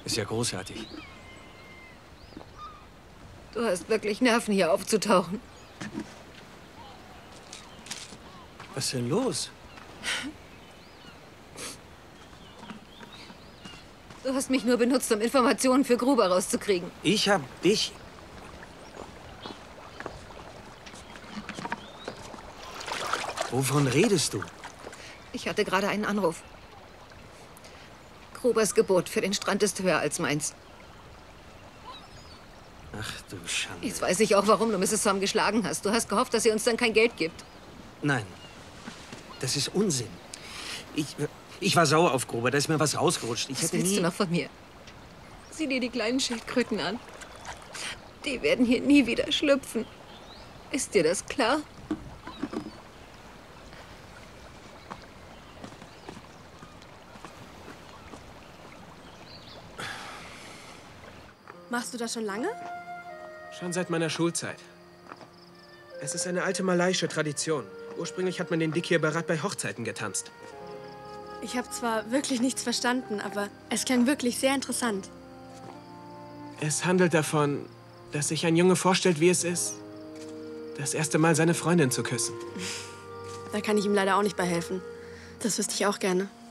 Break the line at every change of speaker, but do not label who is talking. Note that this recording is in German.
Ist ja großartig.
Du hast wirklich Nerven, hier aufzutauchen.
Was ist denn los?
Du hast mich nur benutzt, um Informationen für Gruber rauszukriegen.
Ich hab dich... Wovon redest du?
Ich hatte gerade einen Anruf. Grubers Gebot für den Strand ist höher als meins.
Ach du Schande.
Jetzt weiß ich auch, warum du Mrs. Som geschlagen hast. Du hast gehofft, dass sie uns dann kein Geld gibt.
Nein, das ist Unsinn. Ich war sauer auf Gruber, da ist mir was rausgerutscht.
Was willst du noch von mir? Sieh dir die kleinen Schildkröten an. Die werden hier nie wieder schlüpfen. Ist dir das klar?
Machst du das schon lange?
Schon seit meiner Schulzeit. Es ist eine alte malaiische Tradition. Ursprünglich hat man den Dikir Barat bei Hochzeiten getanzt.
Ich habe zwar wirklich nichts verstanden, aber es klang wirklich sehr interessant.
Es handelt davon, dass sich ein Junge vorstellt, wie es ist, das erste Mal seine Freundin zu küssen.
Da kann ich ihm leider auch nicht bei helfen. Das wüsste ich auch gerne.